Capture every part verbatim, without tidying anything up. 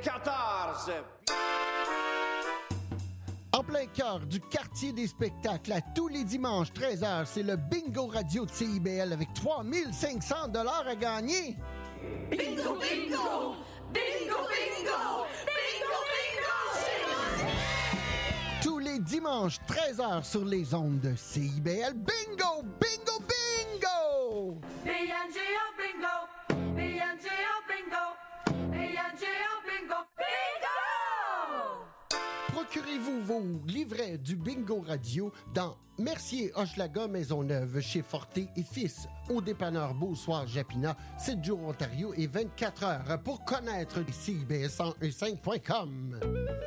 quatorze. En plein cœur du quartier des spectacles, à tous les dimanches, treize heures, c'est le Bingo Radio de C I B L avec trois mille cinq cents dollars à gagner. Bingo, bingo! Bingo, bingo! Bingo, bingo! Tous les dimanches, treize heures, sur les ondes de C I B L. Bingo! Bingo, bingo! B N G O bingo! B N G O bingo! B N G O bingo! Bingo! Procurez-vous vos livrets du Bingo Radio dans Mercier, Hochelaga, Maisonneuve, chez Forté et Fils, au dépanneur Beausoir Japina, sept jours Ontario et vingt-quatre heures pour connaître C I B L cent un cinq point com.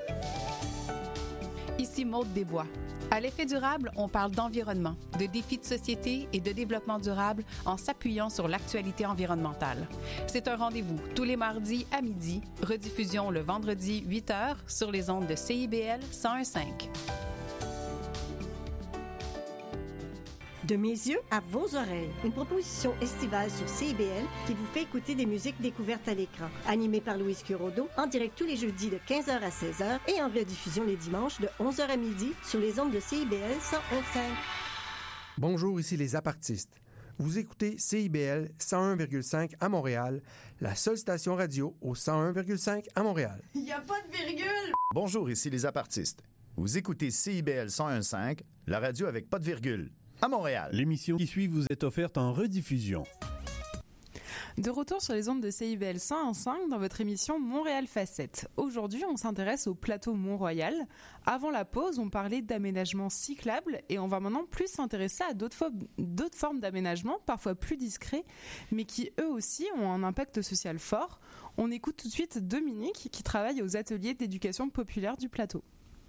Ici Maude Desbois. À l'effet durable, on parle d'environnement, de défis de société et de développement durable en s'appuyant sur l'actualité environnementale. C'est un rendez-vous tous les mardis à midi, rediffusion le vendredi huit heures sur les ondes de C I B L cent un cinq. De mes yeux à vos oreilles, une proposition estivale sur C I B L qui vous fait écouter des musiques découvertes à l'écran. Animée par Louise Curodo, en direct tous les jeudis de quinze heures à seize heures et en rediffusion les dimanches de onze heures à midi sur les ondes de C I B L cent un cinq. Bonjour, ici les apartistes. Vous écoutez C I B L cent un virgule cinq à Montréal, la seule station radio au cent un virgule cinq à Montréal. Il n'y a pas de virgule! Bonjour, ici les apartistes. Vous écoutez C I B L cent un virgule cinq, la radio avec pas de virgule. À Montréal. L'émission qui suit vous est offerte en rediffusion. De retour sur les ondes de C I B L cent un virgule cinq dans votre émission Montréal Facette. Aujourd'hui, on s'intéresse au plateau Mont-Royal. Avant la pause, on parlait d'aménagement cyclable et on va maintenant plus s'intéresser à d'autres, fo- d'autres formes d'aménagement, parfois plus discrets, mais qui eux aussi ont un impact social fort. On écoute tout de suite Dominique qui travaille aux ateliers d'éducation populaire du plateau.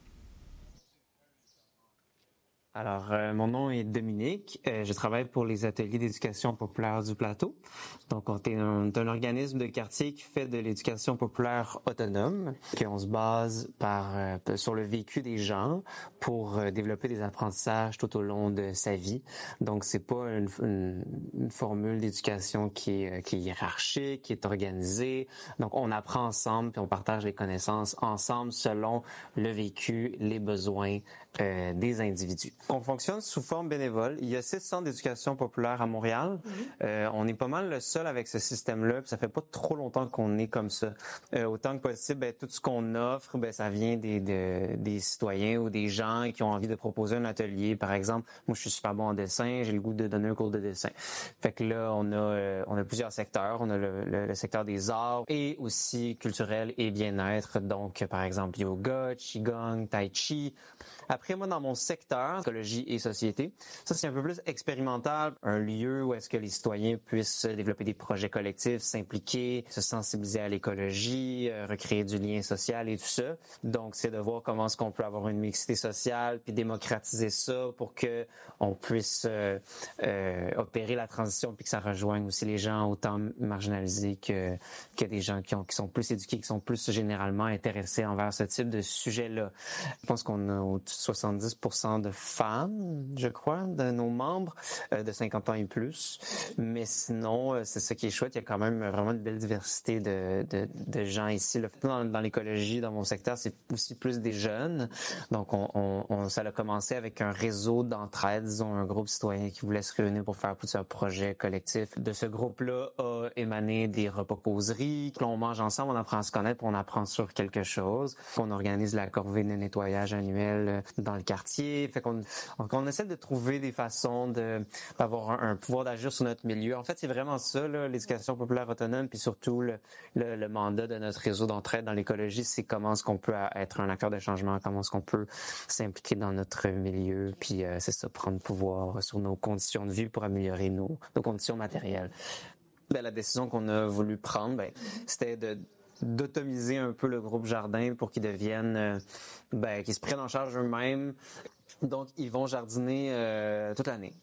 Alors, euh, mon nom est Dominique. Euh, je travaille pour les ateliers d'éducation populaire du plateau. Donc, on est un, un organisme de quartier qui fait de l'éducation populaire autonome, qu'on se base par euh, sur le vécu des gens pour euh, développer des apprentissages tout au long de sa vie. Donc, c'est pas une, une, une formule d'éducation qui est, qui est hiérarchique, qui est organisée. Donc, on apprend ensemble puis on partage les connaissances ensemble selon le vécu, les besoins euh, des individus. On fonctionne sous forme bénévole. Il y a six centres d'éducation populaire à Montréal. Mm-hmm. Euh, on est pas mal le seul avec ce système-là. Puis ça fait pas trop longtemps qu'on est comme ça. Euh, autant que possible, ben, tout ce qu'on offre, ben, ça vient des, de, des citoyens ou des gens qui ont envie de proposer un atelier. Par exemple, moi, je suis super bon en dessin. J'ai le goût de donner un cours de dessin. Fait que là, on a, euh, on a plusieurs secteurs. On a le, le, le secteur des arts et aussi culturel et bien-être. Donc, par exemple, yoga, qigong, tai chi. Après, moi, dans mon secteur, écologie et société, ça, c'est un peu plus expérimental. Un lieu où est-ce que les citoyens puissent développer des projets collectifs, s'impliquer, se sensibiliser à l'écologie, euh, recréer du lien social et tout ça. Donc, c'est de voir comment est-ce qu'on peut avoir une mixité sociale puis démocratiser ça pour que on puisse euh, euh, opérer la transition puis que ça rejoigne aussi les gens autant marginalisés que, que des gens qui, ont, qui sont plus éduqués, qui sont plus généralement intéressés envers ce type de sujet-là. Je pense qu'on a au-dessus de soixante-dix pour cent de femmes, je crois, de nos membres, euh, de cinquante ans et plus. Mais sinon, euh, c'est ça qui est chouette. Il y a quand même vraiment une belle diversité de, de, de gens ici. Là, dans, dans l'écologie, dans mon secteur, c'est aussi plus des jeunes. Donc, on, on, on, ça a commencé avec un réseau d'entraide, disons, un groupe citoyen qui voulait se réunir pour faire plusieurs projets collectifs. De ce groupe-là a émané des repas-causeries. On mange ensemble, on apprend à se connaître, on apprend sur quelque chose. On organise la corvée de nettoyage annuelle dans le quartier. Fait qu'on on essaie de trouver des façons de d'avoir un, un pouvoir d'agir sur notre milieu. En fait, c'est vraiment ça, là, l'éducation populaire autonome, puis surtout le, le, le mandat de notre réseau d'entraide dans l'écologie, c'est comment est-ce qu'on peut être un acteur de changement, comment est-ce qu'on peut s'impliquer dans notre milieu, puis euh, c'est ça, prendre pouvoir sur nos conditions de vie pour améliorer nos, nos conditions matérielles. Ben, la décision qu'on a voulu prendre, ben, c'était de d'automiser un peu le groupe Jardin pour qu'ils deviennent, euh, ben, qu'ils se prennent en charge eux-mêmes. Donc, ils vont jardiner euh, toute l'année.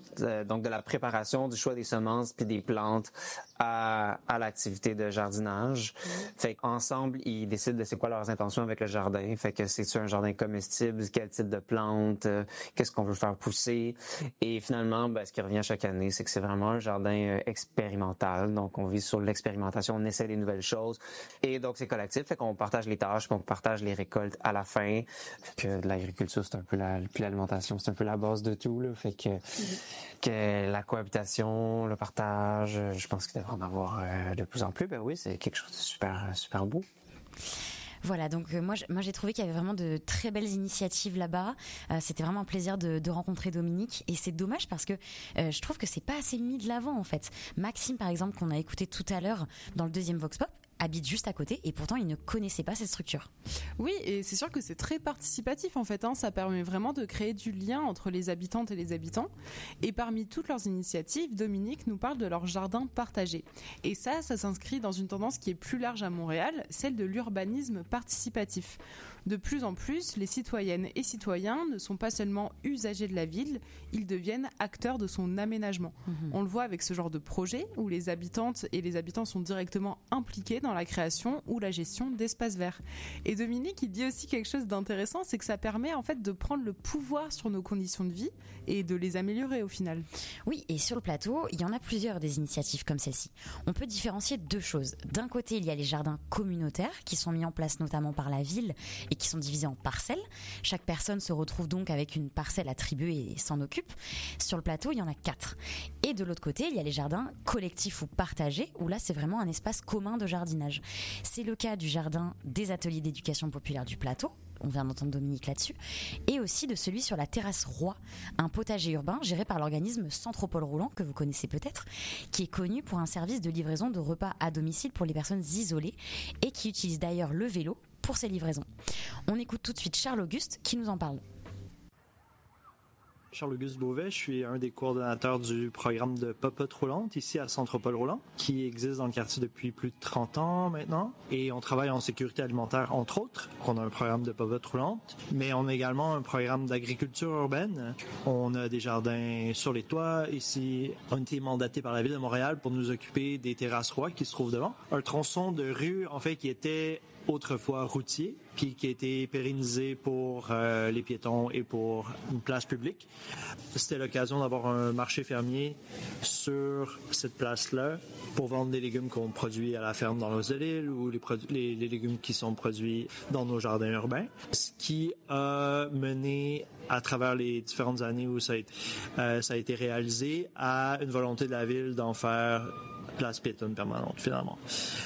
euh, donc de la préparation, du choix des semences puis des plantes à, à l'activité de jardinage. Fait qu'ensemble, ils décident de c'est quoi leurs intentions avec le jardin. Fait que c'est-tu un jardin comestible, quel type de plantes, euh, qu'est-ce qu'on veut faire pousser. Et finalement, ben, ce qui revient chaque année, c'est que c'est vraiment un jardin euh, expérimental. Donc, on vise sur l'expérimentation, on essaie des nouvelles choses. Et donc, c'est collectif. Fait qu'on partage les tâches, puis on partage les récoltes à la fin. Fait que l'agriculture, c'est un peu la, puis l'alimentation, c'est un peu la base de tout, là. Fait que, mm-hmm. que la cohabitation, le partage, je pense qu'il devrait en avoir euh, de plus en plus. Ben oui, c'est quelque chose de super, super beau. Voilà, donc euh, moi, moi j'ai trouvé qu'il y avait vraiment de très belles initiatives là-bas. Euh, c'était vraiment un plaisir de, de rencontrer Dominique, et c'est dommage parce que euh, je trouve que c'est pas assez mis de l'avant en fait. Maxime par exemple, qu'on a écouté tout à l'heure dans le deuxième Vox Pop, habite juste à côté et pourtant il ne connaissait pas cette structure. Oui, et c'est sûr que c'est très participatif en fait, hein. Ça permet vraiment de créer du lien entre les habitantes et les habitants. Et parmi toutes leurs initiatives, Dominique nous parle de leur jardin partagé. Et ça, ça s'inscrit dans une tendance qui est plus large à Montréal, celle de l'urbanisme participatif. De plus en plus, les citoyennes et citoyens ne sont pas seulement usagers de la ville, ils deviennent acteurs de son aménagement. Mmh. On le voit avec ce genre de projet où les habitantes et les habitants sont directement impliqués dans la création ou la gestion d'espaces verts. Et Dominique, il dit aussi quelque chose d'intéressant, c'est que ça permet en fait de prendre le pouvoir sur nos conditions de vie et de les améliorer au final. Oui, et sur le plateau, il y en a plusieurs des initiatives comme celle-ci. On peut différencier deux choses. D'un côté, il y a les jardins communautaires qui sont mis en place notamment par la ville et qui sont divisés en parcelles. Chaque personne se retrouve donc avec une parcelle attribuée et s'en occupe. Sur le plateau, il y en a quatre. Et de l'autre côté, il y a les jardins collectifs ou partagés, où là, c'est vraiment un espace commun de jardinage. C'est le cas du jardin des ateliers d'éducation populaire du plateau. On vient d'entendre Dominique là-dessus, et aussi de celui sur la terrasse Roi, un potager urbain géré par l'organisme Centropole Roulant, que vous connaissez peut-être, qui est connu pour un service de livraison de repas à domicile pour les personnes isolées et qui utilise d'ailleurs le vélo pour ses livraisons. On écoute tout de suite Charles Auguste qui nous en parle. Charles-Auguste Beauvais, je suis un des coordonnateurs du programme de Popote Roulante ici à Centropole Roulant, qui existe dans le quartier depuis plus de trente ans maintenant. Et on travaille en sécurité alimentaire, entre autres. On a un programme de Popote Roulante, mais on a également un programme d'agriculture urbaine. On a des jardins sur les toits. Ici, on a été mandaté par la Ville de Montréal pour nous occuper des terrasses Rois qui se trouvent devant. Un tronçon de rue, en fait, qui était autrefois routier, puis qui a été pérennisé pour euh, les piétons et pour une place publique. C'était l'occasion d'avoir un marché fermier sur cette place-là pour vendre des légumes qu'on produit à la ferme dans l'Ouest de l'île ou les, produ- les, les légumes qui sont produits dans nos jardins urbains. Ce qui a mené à travers les différentes années où ça a été, euh, ça a été réalisé à une volonté de la ville d'en faire place piétonne permanente, finalement.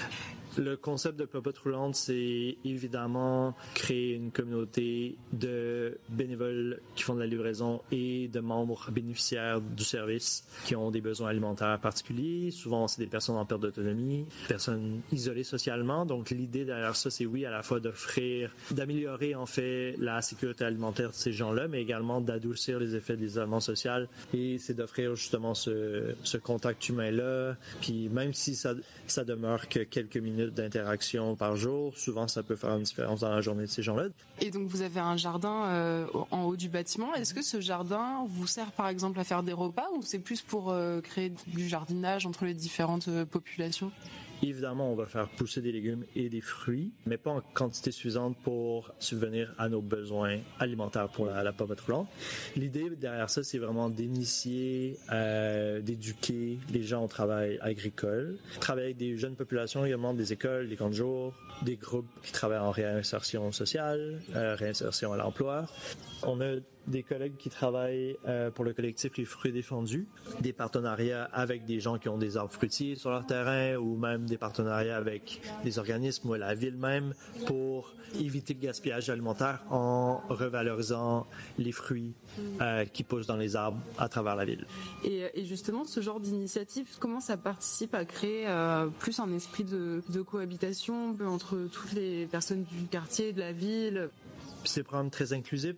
Le concept de Popote Roulante, c'est évidemment créer une communauté de bénévoles qui font de la livraison et de membres bénéficiaires du service qui ont des besoins alimentaires particuliers. Souvent, c'est des personnes en perte d'autonomie, personnes isolées socialement. Donc, l'idée derrière ça, c'est oui, à la fois d'offrir, d'améliorer en fait la sécurité alimentaire de ces gens-là, mais également d'adoucir les effets de l'isolement social. Et c'est d'offrir justement ce, ce contact humain-là. Puis même si ça, ça demeure que quelques minutes d'interaction par jour, souvent ça peut faire une différence dans la journée de ces gens-là. Et donc vous avez un jardin euh, en haut du bâtiment. Est-ce que ce jardin vous sert par exemple à faire des repas ou c'est plus pour euh, créer du jardinage entre les différentes euh, populations ? Évidemment, on va faire pousser des légumes et des fruits, mais pas en quantité suffisante pour subvenir à nos besoins alimentaires pour la, la Popote Roulante. L'idée derrière ça, c'est vraiment d'initier, euh, d'éduquer les gens au travail agricole, travailler avec des jeunes populations, également des écoles, des camps de jour, des groupes qui travaillent en réinsertion sociale, euh, réinsertion à l'emploi. On a des collègues qui travaillent euh, pour le collectif Les Fruits Défendus, des partenariats avec des gens qui ont des arbres fruitiers sur leur terrain ou même des partenariats avec des organismes ou la ville même pour éviter le gaspillage alimentaire en revalorisant les fruits euh, qui poussent dans les arbres à travers la ville. Et, et justement, ce genre d'initiative, comment ça participe à créer euh, plus un esprit de, de cohabitation entre toutes les personnes du quartier, de la ville ? C'est un programme très inclusif.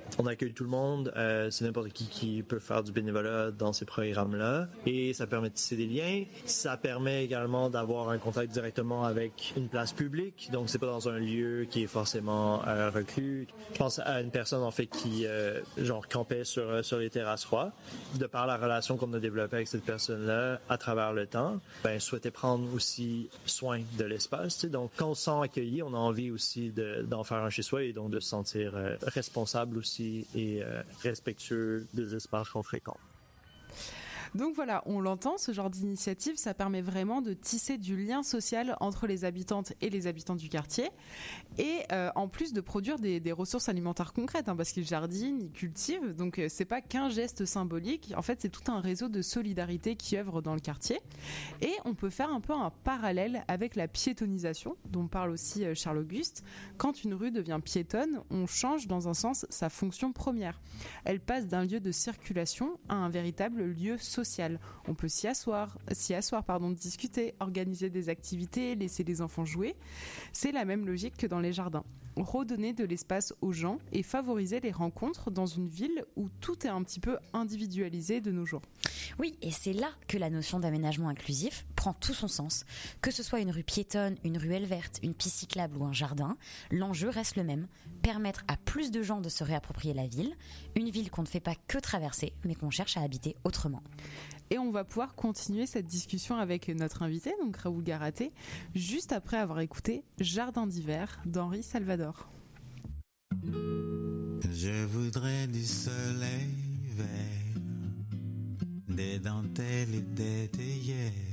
On accueille tout le monde, euh, c'est n'importe qui qui peut faire du bénévolat dans ces programmes-là et ça permet de tisser des liens. Ça permet également d'avoir un contact directement avec une place publique, donc c'est pas dans un lieu qui est forcément euh, reclus. Je pense à une personne en fait qui euh, genre campait sur sur les terrasses Roy. De par la relation qu'on a développée avec cette personne-là à travers le temps, ben souhaitait prendre aussi soin de l'espace. Tu sais. Donc quand on se sent accueilli, on a envie aussi de, d'en faire un chez soi et donc de se sentir euh, responsable aussi et euh, respectueux des espaces qu'on fréquente. Donc voilà, on l'entend, ce genre d'initiative, ça permet vraiment de tisser du lien social entre les habitantes et les habitants du quartier et euh, en plus de produire des, des ressources alimentaires concrètes hein, parce qu'ils jardinent, ils cultivent, donc euh, c'est pas qu'un geste symbolique, en fait c'est tout un réseau de solidarité qui œuvre dans le quartier et on peut faire un peu un parallèle avec la piétonisation dont parle aussi euh, Charles Auguste. Quand une rue devient piétonne, on change dans un sens sa fonction première. Elle passe d'un lieu de circulation à un véritable lieu social. On peut s'y asseoir, s'y asseoir, pardon, discuter, organiser des activités, laisser les enfants jouer. C'est la même logique que dans les jardins. Redonner de l'espace aux gens et favoriser les rencontres dans une ville où tout est un petit peu individualisé de nos jours. Oui, et c'est là que la notion d'aménagement inclusif prend tout son sens. Que ce soit une rue piétonne, une ruelle verte, une piste cyclable ou un jardin, l'enjeu reste le même. Permettre à plus de gens de se réapproprier la ville, une ville qu'on ne fait pas que traverser, mais qu'on cherche à habiter autrement. Et on va pouvoir continuer cette discussion avec notre invité, donc Raoul Garaté, juste après avoir écouté Jardin d'hiver d'Henri Salvador. Je voudrais du soleil vert, des dentelles et des théières,